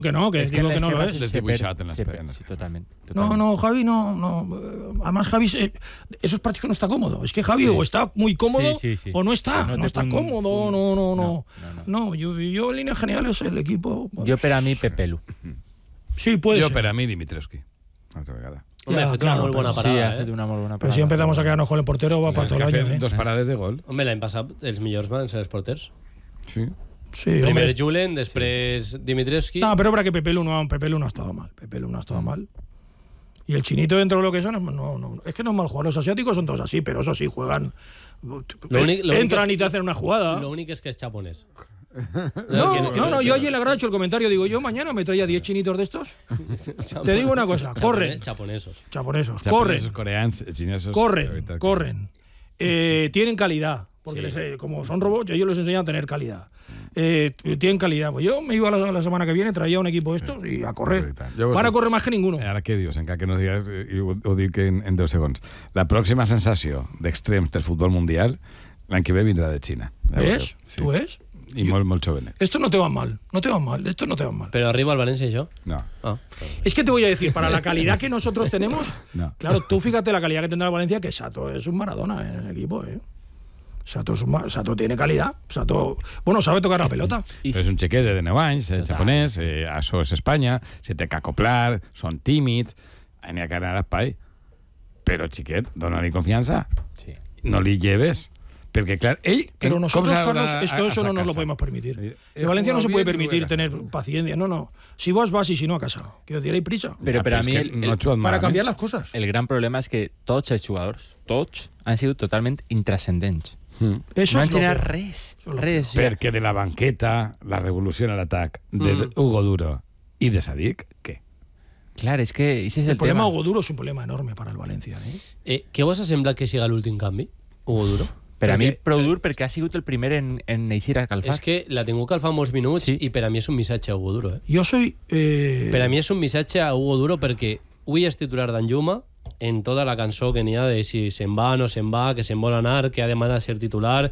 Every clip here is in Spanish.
Que no, que digo que no lo es. Sí, totalmente. No, Javi no. Además, Javi, esos partidos no está cómodo. Es que Javi o está muy cómodo o no está. No está cómodo, no. Yo en líneas generales el equipo... Yo per a mi Pepelu. Sí, puede ser. Jo per a mi Dimitrescu. Altra vegada. Home, ha fet una molt bona parada. Sí, ha fet una molt bona parada. Pero si empezamos a quedarnos con el portero, va para todo el año. Dos parades de gol. Home, l'any passat els millors van ser els porters. Sí. Sí, Primer hombre. Julen, després Dimitrescu. No, pero es verdad que Pepelu no ha estado mal. Pepelu no ha estado mal. Y el Chinito, dentro de lo que son, no. Es que no es mal jugar. Los asiáticos son todos así, pero eso sí, juegan. Entran y te hacen una jugada. Lo únic és que és japonès. No, yo ayer le agradezco el comentario. Digo, yo mañana me traía 10 chinitos de estos. Te digo una cosa, corren. Japonesos. Corren. Coreans, xinesos. Corren. Tienen calidad. Porque como son robots, yo les enseño a tener calidad. Tienen calidad. Pues yo me iba la semana que viene, traía un equipo de estos y a correr. Van a correr más que ninguno. Ara què dius? Encara que no digues, ho dic en 10 segons. La pròxima sensació d'extrems del futbol mundial l'any que ve vindrà de Xina. ¿Ves? Sí. ¿Tú ves? I molt jovenet. Esto no te va mal. Esto no te va mal. Pero arriba al Valencia y yo. No. Es que te voy a decir, para la calidad que nosotros tenemos, No. claro, tú fíjate la calidad que tendrá el Valencia, que Sato es un Maradona en el equipo, Sato tiene calidad. Sato, sabe tocar la pelota. Però és un xiquet de 9 anys, japonès, això és Espanya, se té que acoplar, són tímids, n'hi ha que anar a espai. Però, xiquet, dona-li confiança. Sí. No li lleves. Perquè, clar, ell... Pero nosotros, ¿cómo Carlos, eso no nos lo podemos permitir. En Valencia no se puede permitir tener paciencia. No. Si vas y si no, a casa. Quiero decir, hay prisa. Pero para mí, para cambiar las cosas. El gran problema és que tots els jugadors, han sigut totalment intrascendents. Eso no han es lo generat peor. res. Perquè de la banqueta, la revolució en l'atac de Hugo Duro i de Sadik, què? Clar, és que ese és El el problema tema. Hugo Duro es un problema enorme para el Valencia. Què vos ha semblat que siga l'últim canvi, Hugo Duro? Per a mi, prou dur, perquè ha sigut el primer en eixir a calfar. És que l'ha tingut que calfar molts minuts i per a mi és un missatge a Hugo Duro. Yo soy... Per a mi és un missatge a Hugo Duro perquè avui és titular d'Anjuma en tota la cançó que n'hi ha de si se'n va o no se'n va, que se'n vol anar, que ha demanat ser titular.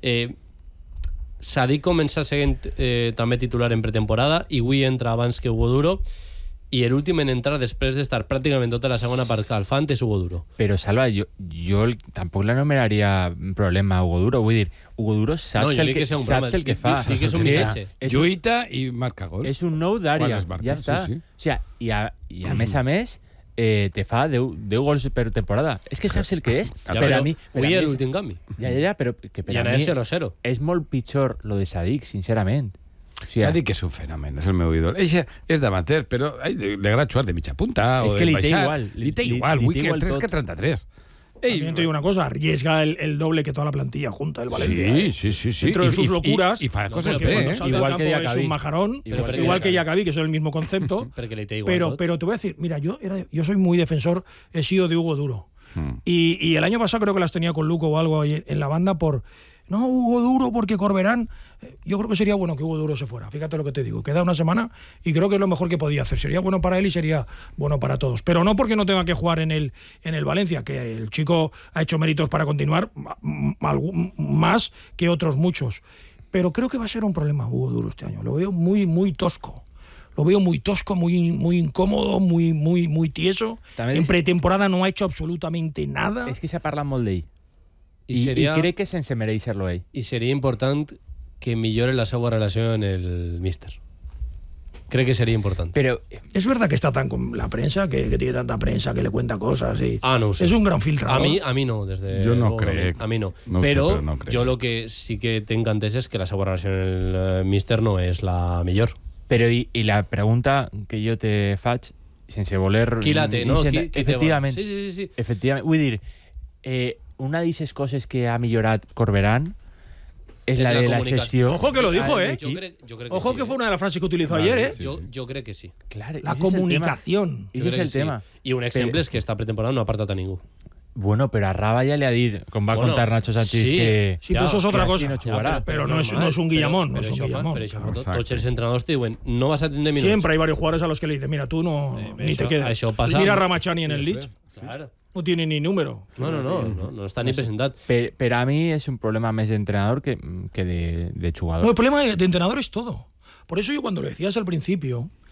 Sadik comença sent també titular en pretemporada i avui entra abans que Hugo Duro i l'últim en entrar després d'estar pràcticament tota la segona part calfant és Hugo Duro. Però, Salva, jo tampoc l'anomenaria problema a Hugo Duro. Vull dir, Hugo Duro saps el que fa. Dic que és un missatge. Lluita i marca gols. És un nou d'àrea, ja està. Sí. O sigui, i a més, te fa 10 gols per temporada. És que saps el que és. Per a mi, avui és l'últim canvi. Ja, però que per a mi 0-0. És molt pitjor lo de Sadik, sincerament. O sigui, Sadik és un fenomen, és el meu ídol. Ell és davanter, però li agrada jugar de mitja punta o de baixar. Li té igual. Avui que 3 que 33. También te digo una cosa, arriesga el doble que toda la plantilla junta el Valencia. Sí. Dentro de sus locuras. Y fa cosas bien, igual que es un majarón, igual que Yakabi, que es el mismo concepto. Pero te voy a decir, mira, yo soy muy defensor, he sido de Hugo Duro. Y el año pasado creo que las tenía con Luco o algo ahí en la banda por... No, Hugo Duro, porque Corberán... Yo creo que sería bueno que Hugo Duro se fuera. Fíjate lo que te digo. Queda una semana y creo que es lo mejor que podía hacer. Sería bueno para él y sería bueno para todos. Pero no porque no tenga que jugar en el Valencia, que el chico ha hecho méritos para continuar, más que otros muchos. Pero creo que va a ser un problema Hugo Duro este año. Lo veo muy tosco. Lo veo muy tosco, muy incòmodo, muy tieso. En pretemporada no ha hecho absolutamente nada. És que s'ha parlat molt d'ell. I crec que sense mereixer-lo ell. I seria important que millore la seva relació en el míster. Creo que sería importante. Pero es verdad que está tan con la prensa, que tiene tanta prensa, que le cuenta cosas. Y no sé. Es un gran filtrador. A mí no, desde yo no luego, creo. A mí no. No pero, sé, pero no creo. Yo lo que sí que tengo antes es que la seva relació en el míster no és la millor. Però i la pregunta que jo te faig, sense voler... Qui la té, no? Efectivament. Sí. Efectivament. Vull dir, una d'aquestes coses que ha millorat Corberán es la de la gestió. Ojo que lo dijo, Yo creo Ojo que sí, fue una de las frases que utilizó ayer, Yo creo que sí. Claro, la comunicación. Ese es el tema. Y un ejemplo es que esta pretemporada no ha apartat a ningú. Bueno, pero a Raba ya le ha dit, com va contar Nacho Sánchez, que... Sí, pero eso es otra cosa. No jugarà, pero no es un Guillamón. Pero tots els entrenadors te diuen, no vas a tener minutos. Siempre hay varios jugadores a los que le dicen, mira, tú no ni te quedas. Mira a Ramachani en el Leeds. Claro. No tiene ni número. No està ni presentat. Pero a mí es un problema más de entrenador que de jugador. No, el problema de entrenador es todo. Por eso yo cuando lo decías al principio,